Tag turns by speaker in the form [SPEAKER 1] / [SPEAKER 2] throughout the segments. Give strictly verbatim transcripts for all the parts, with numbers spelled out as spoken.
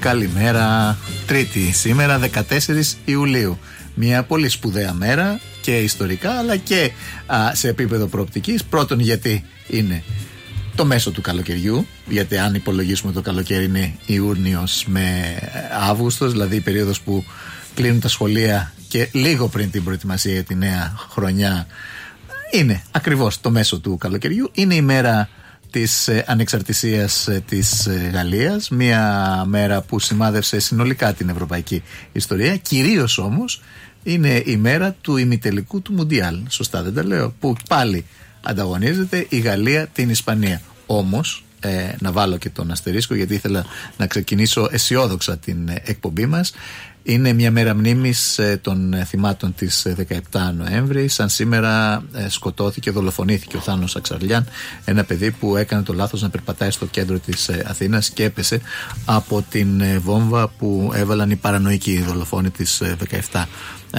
[SPEAKER 1] καλημέρα. Τρίτη σήμερα, δεκατέσσερις Ιουλίου. Μια πολύ σπουδαία μέρα και ιστορικά, αλλά και α, σε επίπεδο προοπτικής. Πρώτον, γιατί είναι το μέσο του καλοκαιριού, γιατί αν υπολογίσουμε το καλοκαίρι είναι Ιούνιος με Αύγουστος, δηλαδή η περίοδος που κλείνουν τα σχολεία και λίγο πριν την προετοιμασία για τη νέα χρονιά, είναι ακριβώς το μέσο του καλοκαιριού. Είναι η μέρα της ανεξαρτησίας της Γαλλίας, μια μέρα που σημάδευσε συνολικά την ευρωπαϊκή ιστορία, κυρίως όμως είναι η μέρα του ημιτελικού του Μουντιάλ, σωστά δεν τα λέω, που πάλι ανταγωνίζεται η Γαλλία την Ισπανία. Όμως ε, να βάλω και τον αστερίσκο, γιατί ήθελα να ξεκινήσω αισιόδοξα την εκπομπή μας. Είναι μια μέρα μνήμης ε, των θυμάτων της δεκαεπτά Νοέμβρη. Σαν σήμερα ε, σκοτώθηκε, δολοφονήθηκε ο Θάνος Αξαρλιάν, ένα παιδί που έκανε το λάθος να περπατάει στο κέντρο της ε, Αθήνας και έπεσε από την ε, βόμβα που έβαλαν οι παρανοϊκοί δολοφόνοι της ε, δεκαεπτά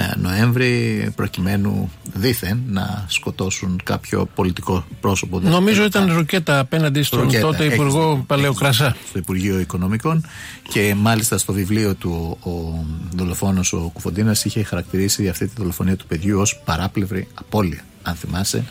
[SPEAKER 1] Νοέμβρη, προκειμένου δήθεν να σκοτώσουν κάποιο πολιτικό πρόσωπο.
[SPEAKER 2] Νομίζω ήταν ρουκέτα απέναντι στον ρουκέτα, τότε Υπουργό Παλαιοκρασά.
[SPEAKER 1] Στο Υπουργείο Οικονομικών, και μάλιστα στο βιβλίο του ο δολοφόνος ο Κουφοντίνας είχε χαρακτηρίσει αυτή τη δολοφονία του παιδιού ως παράπλευρη απώλεια, αν θυμάσαι.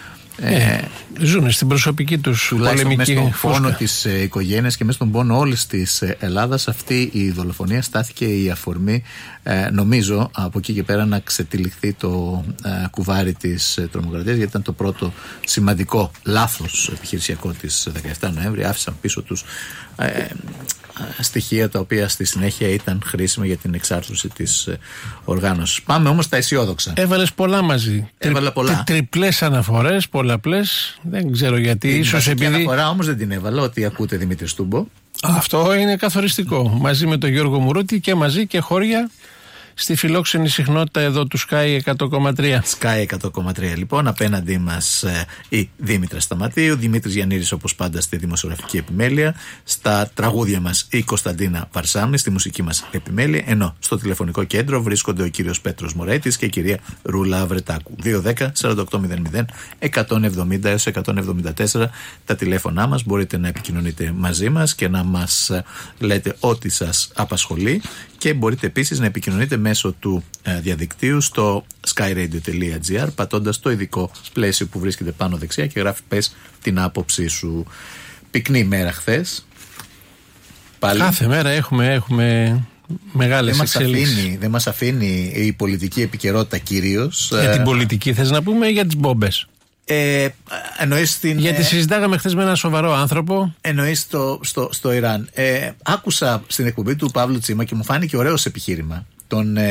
[SPEAKER 2] Ε, ε, ζουν στην προσωπική τους πολεμική
[SPEAKER 1] μέσα στον πόνο της ε, οικογένειας και μέσα στον πόνο όλης της ε, Ελλάδας. Αυτή η δολοφονία στάθηκε η αφορμή, ε, νομίζω, από εκεί και πέρα να ξετυλιχθεί το ε, κουβάρι της ε, τρομοκρατίας, γιατί ήταν το πρώτο σημαντικό λάθος επιχειρησιακό της δεκαεπτά Νοέμβρη. Άφησαν πίσω τους ε, στοιχεία τα οποία στη συνέχεια ήταν χρήσιμα για την εξάρτηση της ε, οργάνωσης. Πάμε όμως στα αισιόδοξα.
[SPEAKER 2] Έβαλες πολλά μαζί.
[SPEAKER 1] Έβαλα πολλά.
[SPEAKER 2] Τρι, τριπλές αναφορές, πολλαπλές. Δεν ξέρω γιατί.
[SPEAKER 1] Την
[SPEAKER 2] ίσως επειδή.
[SPEAKER 1] Την αναφορά όμως δεν την έβαλα, ότι ακούτε Δημήτρη Στούμπο.
[SPEAKER 2] Αυτό είναι καθοριστικό. Μαζί με τον Γιώργο Μουρούτη και μαζί και χώρια στη φιλόξενη συχνότητα εδώ του Sky εκατό κόμμα τρία.
[SPEAKER 1] Sky εκατό κόμμα τρία λοιπόν. Απέναντί μας ε, η Δήμητρα Σταματίου, Δημήτρης Γιαννήρης όπως πάντα στη δημοσιογραφική επιμέλεια, στα τραγούδια μας η Κωνσταντίνα Βαρσάμνη, στη μουσική μας επιμέλεια, ενώ στο τηλεφωνικό κέντρο βρίσκονται ο κύριος Πέτρος Μωρέτης και η κυρία Ρούλα Αβρετάκου. δύο δέκα σαράντα οκτώ μηδέν μηδέν εκατόν εβδομήντα έως εκατόν εβδομήντα τέσσερα τα τηλέφωνά μας. Μπορείτε να επικοινωνείτε μαζί μας και να μας λέτε ό,τι σας απασχολεί, και μπορείτε επίσης να επικοινωνείτε μέσω του ε, διαδικτύου στο skyradio τελεία gr, πατώντας το ειδικό πλαίσιο που βρίσκεται πάνω δεξιά και γράφει πες την άποψή σου. Πυκνή μέρα χθες. Πάλι.
[SPEAKER 2] Κάθε μέρα έχουμε, έχουμε μεγάλες εξέλιξεις.
[SPEAKER 1] Δεν μας αφήνει η πολιτική επικαιρότητα κυρίως.
[SPEAKER 2] Για την πολιτική θες να πούμε ή για τις μπόμπες?
[SPEAKER 1] Ε, εννοείς την,
[SPEAKER 2] Γιατί
[SPEAKER 1] ε,
[SPEAKER 2] συζητάγαμε χθες με έναν σοβαρό άνθρωπο.
[SPEAKER 1] Εννοείς στο, στο, στο Ιράν. Ε, άκουσα στην εκπομπή του Παύλου Τσίμα και μου φάνηκε ωραίο επιχείρημα. Τον